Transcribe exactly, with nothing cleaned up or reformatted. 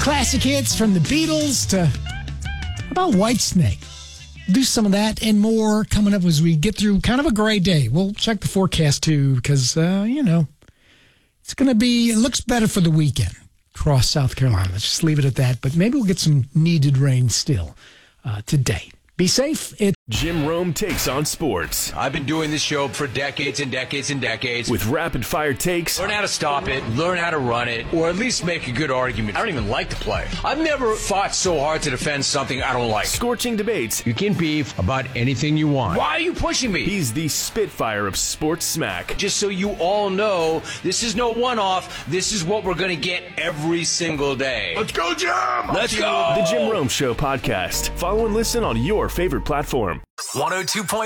classic hits from the Beatles to how about Whitesnake. We'll do some of that and more coming up as we get through kind of a gray day. We'll check the forecast too because, uh, you know, it's going to be, it looks better for the weekend across South Carolina. Let's just leave it at that. But maybe we'll get some needed rain still uh, today. Be safe. It- Jim Rome takes on sports. I've been doing this show for decades and decades and decades. With rapid-fire takes. Learn how to stop it, learn how to run it, or at least make a good argument. I don't even like the play. I've never fought so hard to defend something I don't like. Scorching debates. You can beef about anything you want. Why are you pushing me? He's the Spitfire of sports smack. Just so you all know, this is no one-off. This is what we're going to get every single day. Let's go, Jim! Let's go! The Jim Rome Show podcast. Follow and listen on your favorite platform. one oh two point